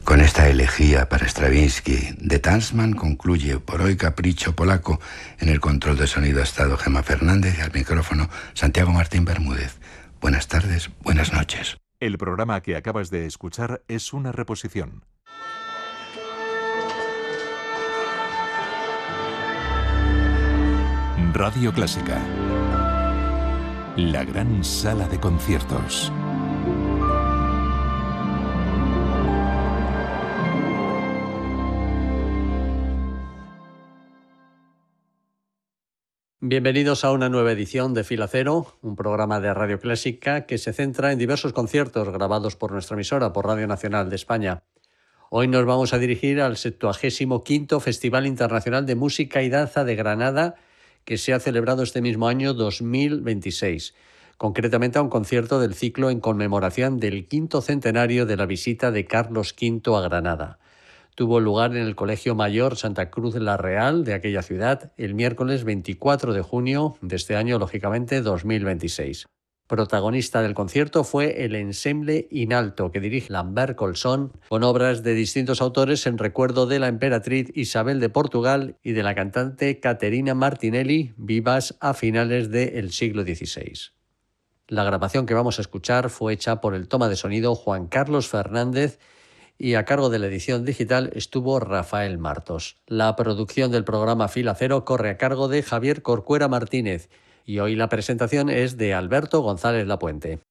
Con esta elegía para Stravinsky, The Tansman concluye por hoy Capricho Polaco. En el control de sonido ha estado Gemma Fernández y al micrófono Santiago Martín Bermúdez. Buenas tardes, buenas noches. El programa que acabas de escuchar es una reposición. Radio Clásica. La gran sala de conciertos. Bienvenidos a una nueva edición de Fila Cero, un programa de Radio Clásica que se centra en diversos conciertos grabados por nuestra emisora, por Radio Nacional de España. Hoy nos vamos a dirigir al 75º Festival Internacional de Música y Danza de Granada, que se ha celebrado este mismo año 2026, concretamente a un concierto del ciclo en conmemoración del 5º centenario de la visita de Carlos V a Granada. Tuvo lugar en el Colegio Mayor Santa Cruz la Real de aquella ciudad el miércoles 24 de junio de este año, lógicamente 2026. Protagonista del concierto fue el Ensemble in Alto que dirige Lambert Colson, con obras de distintos autores en recuerdo de la emperatriz Isabel de Portugal y de la cantante Caterina Martinelli, vivas a finales del siglo XVI. La grabación que vamos a escuchar fue hecha por el toma de sonido Juan Carlos Fernández y a cargo de la edición digital estuvo Rafael Martos. La producción del programa Fila Cero corre a cargo de Javier Corcuera Martínez y hoy la presentación es de Alberto González Lapuente.